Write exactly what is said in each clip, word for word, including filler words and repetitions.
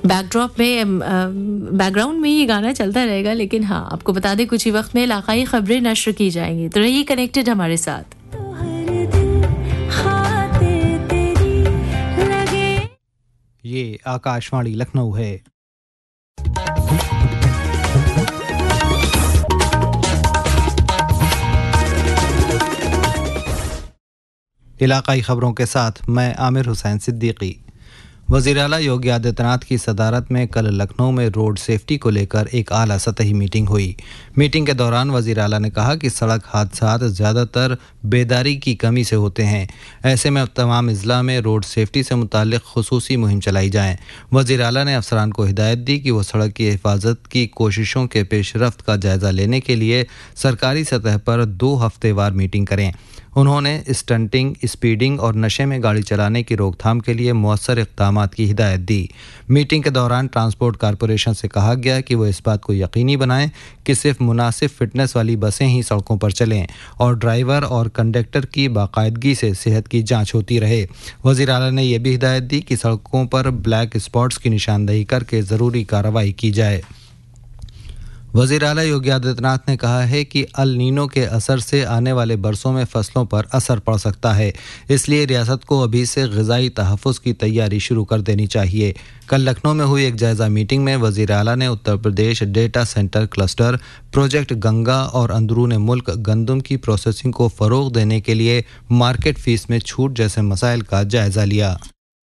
Backdrop में background में ये गाना चलता रहेगा, लेकिन हाँ आपको बता दें कुछ ही वक्त में इलाकाई खबरें नश्र की जाएंगी, तो रहिए कनेक्टेड हमारे साथ। ये आकाशवाणी लखनऊ है। इलाकाई खबरों के साथ मैं आमिर हुसैन सिद्दीकी। वज़ीर आला योगी आदित्यनाथ की सदारत में कल लखनऊ में रोड सेफ्टी को लेकर एक आला सतही मीटिंग हुई। मीटिंग के दौरान वज़ीर आला ने कहा कि सड़क हादसात ज़्यादातर बेदारी की कमी से होते हैं, ऐसे में अब तमाम अज़ला में रोड सेफ्टी से मुताल्लिक़ खुसूसी मुहिम चलाई जाए। वज़ीर आला ने अफसरान को हिदायत दी कि वो सड़क की हिफाजत की कोशिशों के पेशरफ्त का जायज़ा लेने के लिए सरकारी सतह पर दो हफ्तेवार मीटिंग करें। उन्होंने स्टंटिंग, स्पीडिंग और नशे में गाड़ी चलाने की रोकथाम के लिए मौसर इक़दामात की हिदायत दी। मीटिंग के दौरान ट्रांसपोर्ट कॉरपोरेशन से कहा गया कि वो इस बात को यकीनी बनाएं कि सिर्फ मुनासिब फिटनेस वाली बसें ही सड़कों पर चलें और ड्राइवर और कंडक्टर की बाकायदगी से सेहत की जांच होती रहे। वज़ीर आला ने यह भी हिदायत दी कि सड़कों पर ब्लैक स्पॉट्स की निशानदही करके ज़रूरी कार्रवाई की जाए। वज़ीर आला योगी आदित्यनाथ ने कहा है कि अल नीनो के असर से आने वाले बरसों में फसलों पर असर पड़ सकता है, इसलिए रियासत को अभी से ग़िज़ाई तहफ़्फ़ुज़ की तैयारी शुरू कर देनी चाहिए। कल लखनऊ में हुई एक जायज़ा मीटिंग में वज़ीर आला ने Uttar Pradesh data centre cluster, project Ganga और अंदरून मुल्क गंदम की प्रोसेसिंग को फ़रोग़ देने के लिए मार्केट फ़ीस में छूट जैसे मसाइल का जायज़ा लिया।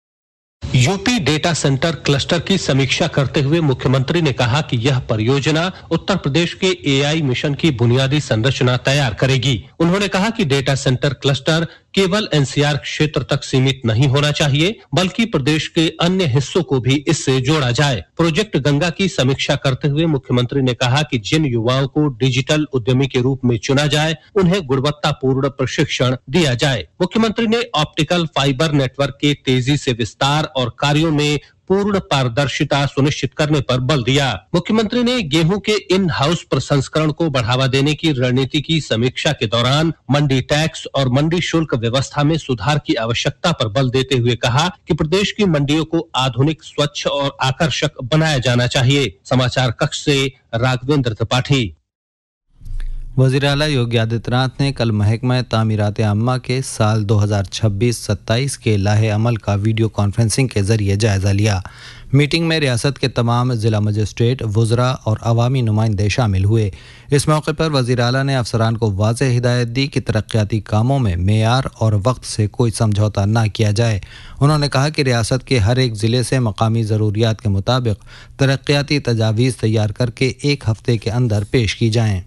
यूपी डेटा सेंटर क्लस्टर की समीक्षा करते हुए मुख्यमंत्री ने कहा कि यह परियोजना उत्तर प्रदेश के एआई मिशन की बुनियादी संरचना तैयार करेगी। उन्होंने कहा कि डेटा सेंटर क्लस्टर केवल एनसीआर क्षेत्र तक सीमित नहीं होना चाहिए, बल्कि प्रदेश के अन्य हिस्सों को भी इससे जोड़ा जाए। प्रोजेक्ट गंगा की समीक्षा करते हुए मुख्यमंत्री ने कहा कि जिन युवाओं को डिजिटल उद्यमी के रूप में चुना जाए, उन्हें गुणवत्तापूर्ण प्रशिक्षण दिया जाए। मुख्यमंत्री ने ऑप्टिकल फाइबर नेटवर्क के तेजी से विस्तार और कार्यों में पूर्ण पारदर्शिता सुनिश्चित करने पर बल दिया। मुख्यमंत्री ने गेहूं के इन हाउस प्रसंस्करण को बढ़ावा देने की रणनीति की समीक्षा के दौरान मंडी टैक्स और मंडी शुल्क व्यवस्था में सुधार की आवश्यकता पर बल देते हुए कहा कि प्रदेश की मंडियों को आधुनिक, स्वच्छ और आकर्षक बनाया जाना चाहिए। समाचार कक्ष से राघवेंद्र त्रिपाठी। वज़ीर आला योगी आदित्यनाथ ने कल महकमा तामीरात आम्मा के साल दो हज़ार छब्बीस सत्ताईस के लाहे अमल का वीडियो कॉन्फ्रेंसिंग के ज़रिए जायज़ा लिया। मीटिंग में रियासत के तमाम ज़िला मजिस्ट्रेट, वुज़रा और अवामी नुमाइंदे शामिल हुए। इस मौके पर वज़ीर आला ने अफसरान को वाज़ेह हिदायत दी कि तरक्याती कामों में मेयार और वक्त से कोई समझौता ना किया जाए। उन्होंने कहा कि रियासत के हर एक ज़िले से मकामी ज़रूरियात के मुताबिक तरक्याती तजावीज़ तैयार करके एक हफ्ते के अंदर पेश की जाएँ।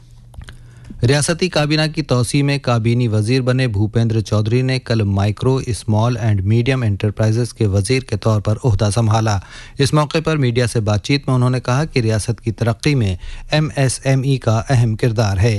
रियासती काबीना की तौसी में काबीनी वज़ीर बने भूपेंद्र चौधरी ने कल micro, small and medium enterprises के वज़ीर के तौर पर ओहदा संभाला। इस मौके पर मीडिया से बातचीत में उन्होंने कहा कि रियासत की तरक्की में एमएसएमई का अहम किरदार है।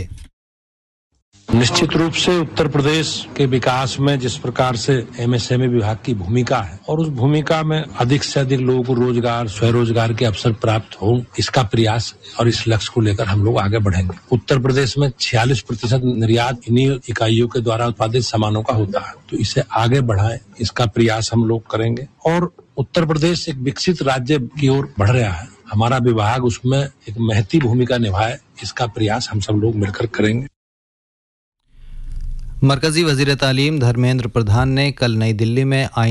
निश्चित रूप से उत्तर प्रदेश के विकास में जिस प्रकार से एमएसएमई विभाग की भूमिका है और उस भूमिका में अधिक से अधिक लोगों को रोजगार, स्वरोजगार के अवसर प्राप्त हो, इसका प्रयास और इस लक्ष्य को लेकर हम लोग आगे बढ़ेंगे। उत्तर प्रदेश में छियालीस प्रतिशत निर्यात इन्हीं इकाइयों के द्वारा उत्पादित सामानों का होता है, तो इसे आगे बढ़ाएं, इसका प्रयास हम लोग करेंगे। और उत्तर प्रदेश एक विकसित राज्य की ओर बढ़ रहा है, हमारा विभाग उसमें एक महती भूमिका निभाए, इसका प्रयास हम सब लोग मिलकर करेंगे। मरकजी वज़ीर तालीम धर्मेंद्र प्रधान ने कल नई दिल्ली में आई